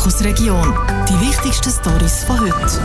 Fokusregion. Die wichtigsten Storys von heute.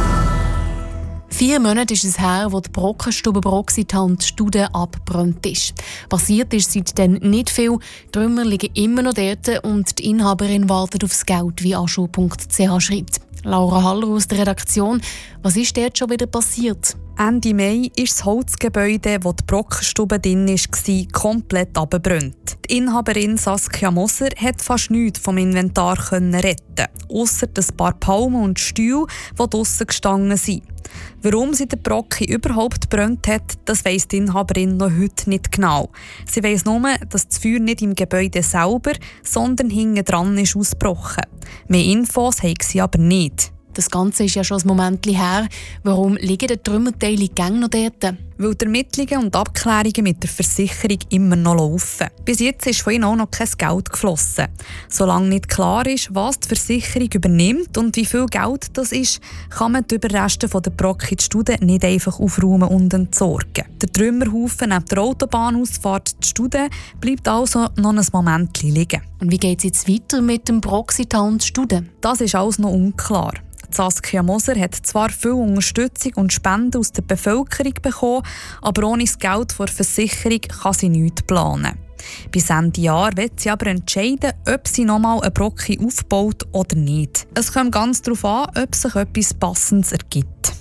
4 Monate ist es her, wo die Brockenstube Broxitant Stude abgebrannt ist. Passiert ist seitdem nicht viel. Die Trümmer liegen immer noch dort und die Inhaberin wartet aufs Geld, wie aschu.ch schreibt. Laura Haller aus der Redaktion. Was ist dort schon wieder passiert? Ende Mai ist das Holzgebäude, wo die Brockenstube drin war, komplett abgebrannt. Die Inhaberin Saskia Moser hat fast nichts vom Inventar retten, ausser ein paar Palmen und Stühle, die draussen gestanden sind. Warum sie den Brocken überhaupt gebrannt hat, das weiss die Inhaberin noch heute nicht genau. Sie weiss nur, dass das Feuer nicht im Gebäude selber, sondern hinten dran ist ausgebrochen. Mehr Infos haben sie aber nicht. Das Ganze ist ja schon ein Moment her. Warum liegen die Trümmerteile noch dort? Weil die Ermittlungen und Abklärungen mit der Versicherung immer noch laufen. Bis jetzt ist von ihnen auch noch kein Geld geflossen. Solange nicht klar ist, was die Versicherung übernimmt und wie viel Geld das ist, kann man die Überreste der Brocken in die Stude nicht einfach aufräumen und entsorgen. Der Trümmerhaufen neben der Autobahnausfahrt die Stude bleibt also noch ein Moment liegen. Und wie geht es jetzt weiter mit dem Broxitant Stude? Das ist alles noch unklar. Saskia Moser hat zwar viel Unterstützung und Spenden aus der Bevölkerung bekommen, aber ohne das Geld der Versicherung kann sie nichts planen. Bis Ende Jahr wird sie aber entscheiden, ob sie nochmal einen Brocken aufbaut oder nicht. Es kommt ganz darauf an, ob sich etwas Passendes ergibt.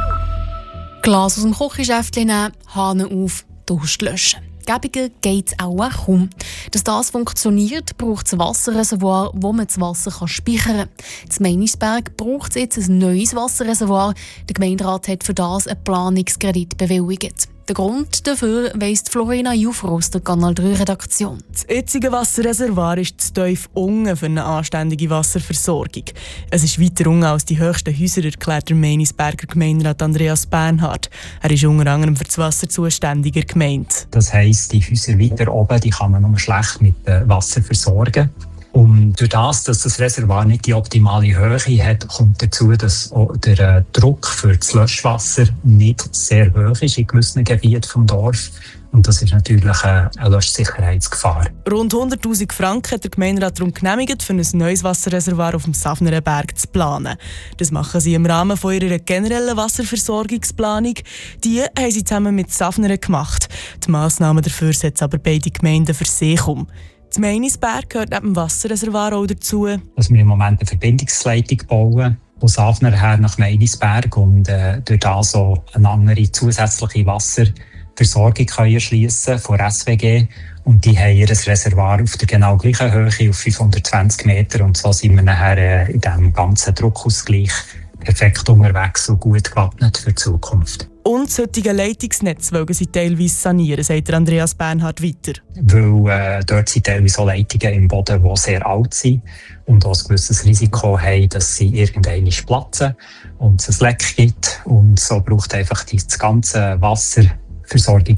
Glas aus dem Kochgeschäft nehmen, Hahn auf, Durst löschen. Gäbiger geht es auch kaum. Dass das funktioniert, braucht es ein Wasserreservoir, wo man das Wasser speichern kann. In Meinisberg braucht es jetzt ein neues Wasserreservoir. Der Gemeinderat hat für das einen Planungskredit bewilligt. Der Grund dafür weiss Florina Juffer aus der Kanal 3-Redaktion. Das jetzige Wasserreservoir ist zu tief unten für eine anständige Wasserversorgung. Es ist weiter unten als die höchsten Häuser, erklärt der Meinisberger Gemeinderat Andreas Bernhard. Er ist unter anderem für das Wasser zuständiger Gemeinde. Das heisst, die Häuser weiter oben die kann man nur schlecht mit Wasser versorgen. Und durch das, dass das Reservoir nicht die optimale Höhe hat, kommt dazu, dass auch der Druck für das Löschwasser nicht sehr hoch ist in gewissen Gebieten des Dorfes. Und das ist natürlich eine Löschsicherheitsgefahr. Rund 100'000 Franken hat der Gemeinderat darum genehmigt, für ein neues Wasserreservoir auf dem Safnerenberg zu planen. Das machen sie im Rahmen von ihrer generellen Wasserversorgungsplanung. Die haben sie zusammen mit Safneren gemacht. Die Massnahmen dafür setzen aber beide Gemeinden für sich um. Das Meinisberg gehört neben dem Wasserreservoir auch dazu. Dass wir im Moment eine Verbindungsleitung bauen, von Safner her nach Meinisberg und durch das so eine andere zusätzliche Wasserversorgung erschliessen von SWG. Und die haben ihr Reservoir auf der genau gleichen Höhe, auf 520 Meter. Und so sind wir nachher in diesem ganzen Druckausgleich perfekt unterwegs und gut gewappnet für die Zukunft. Und das heutige Leitungsnetz wollen sie teilweise sanieren, sagt Andreas Bernhard weiter. Weil dort sind teilweise auch Leitungen im Boden, die sehr alt sind und auch ein gewisses Risiko haben, dass sie irgendwann platzen und es ein Leck gibt. Und so braucht einfach das ganze Wasserversorgung